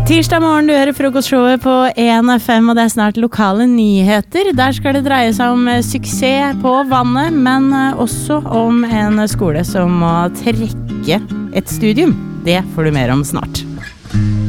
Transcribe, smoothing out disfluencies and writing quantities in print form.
Tirsdag morgen, du hører frokostshowet på 1FM, og det snart lokale nyheter. Der skal det dreie seg om suksess på vannet, men også om en skole som må trekke et studium. Det får du mer om snart.